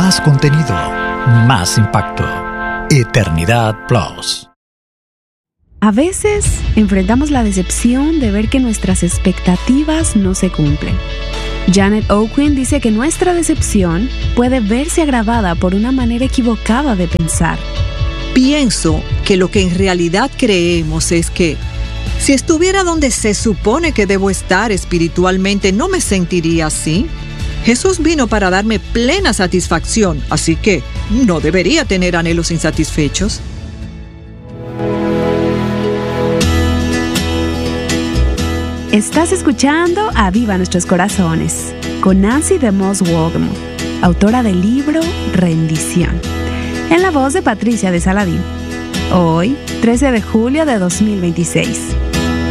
más contenido, más impacto. Eternidad Plus. A veces enfrentamos la decepción de ver que nuestras expectativas no se cumplen. Janet Oakwin dice que nuestra decepción puede verse agravada por una manera equivocada de pensar. Pienso que lo que en realidad creemos es que si estuviera donde se supone que debo estar espiritualmente, no me sentiría así. Jesús vino para darme plena satisfacción, así que no debería tener anhelos insatisfechos. Estás escuchando Aviva Nuestros Corazones con Nancy DeMoss Wolgemuth, autora del libro Rendición, en la voz de Patricia de Saladín. Hoy, 13 de julio de 2026.